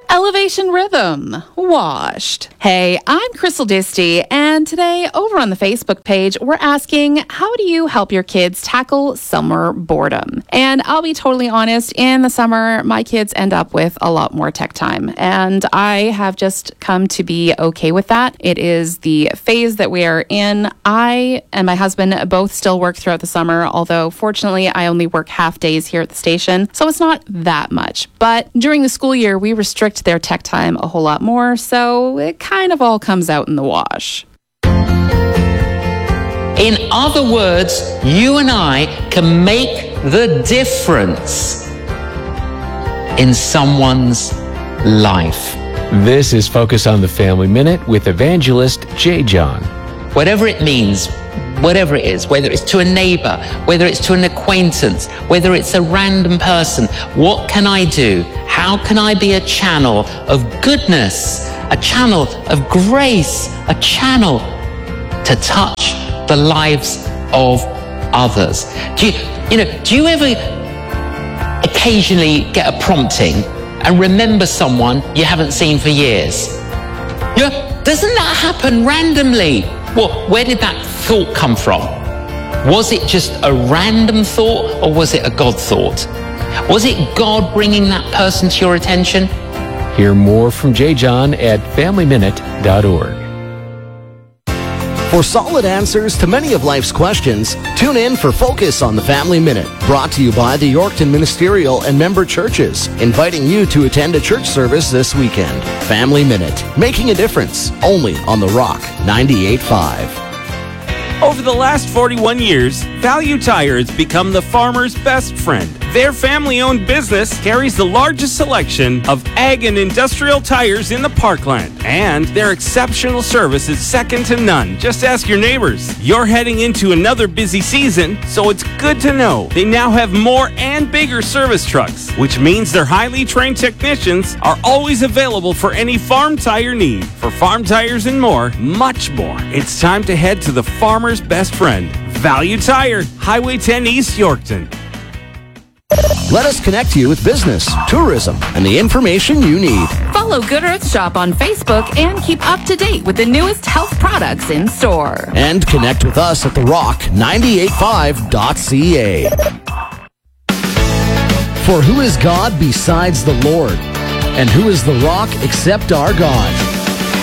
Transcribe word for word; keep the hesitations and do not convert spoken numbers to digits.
Elevation Rhythm, Washed. Hey, I'm Crystal Disty, and today over on the Facebook page, we're asking, how do you help your kids tackle summer boredom? And I'll be totally honest, in the summer, my kids end up with a lot more tech time, and I have just come to be okay with that. It is the phase that we are in. I and my husband both still work throughout the summer, although fortunately, I only work half days here at the station, so it's not that much. But during the school year, we restrict their tech time a whole lot more, so it kind of all comes out in the wash. In other words, you and I can make the difference in someone's life. This is Focus on the Family Minute with evangelist J. John. Whatever it means, whatever it is, whether it's to a neighbor, whether it's to an acquaintance, whether it's a random person, what can I do? How can I be a channel of goodness, a channel of grace, a channel to touch the lives of others? Do you, you know, do you ever occasionally get a prompting and remember someone you haven't seen for years? Yeah, doesn't that happen randomly? Well, where did that thought come from? Was it just a random thought, or was it a God thought? Was it God bringing that person to your attention? Hear more from J. John at family minute dot org. For solid answers to many of life's questions, tune in for Focus on the Family Minute, brought to you by the Yorkton Ministerial and member churches, inviting you to attend a church service this weekend. Family Minute, making a difference, only on The Rock ninety-eight point five. Over the last forty-one years, Value Tire has become the farmer's best friend. Their family-owned business carries the largest selection of ag and industrial tires in the Parkland. And their exceptional service is second to none. Just ask your neighbors. You're heading into another busy season, so it's good to know they now have more and bigger service trucks, which means their highly trained technicians are always available for any farm tire need. For farm tires and more, much more, it's time to head to the farmer's best friend, Value Tire, Highway ten East Yorkton. Let us connect you with business, tourism, and the information you need. Follow Good Earth Shop on Facebook and keep up to date with the newest health products in store. And connect with us at the rock ninety-eight point five dot c a. For who is God besides the Lord? And who is the rock except our God?